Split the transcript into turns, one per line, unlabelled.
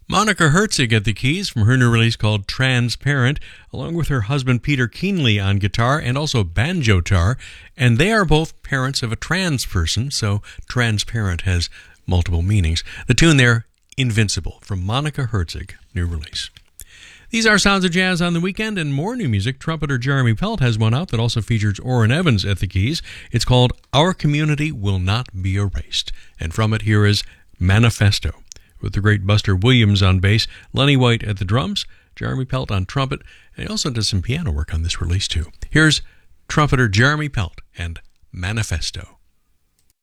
Monica Herzig at the keys from her new release called Transparent, along with her husband Peter Keenley on guitar and also banjo-tar, and they are both parents of a trans person, so transparent has multiple meanings. The tune there, Invincible, from Monica Herzig, new release. These are Sounds of Jazz on the Weekend, and more new music. Trumpeter Jeremy Pelt has one out that also features Orrin Evans at the keys. It's called Our Community Will Not Be Erased, and from it here is Manifesto, with the great Buster Williams on bass, Lenny White at the drums, Jeremy Pelt on trumpet, and he also does some piano work on this release too. Here's trumpeter Jeremy Pelt and Manifesto.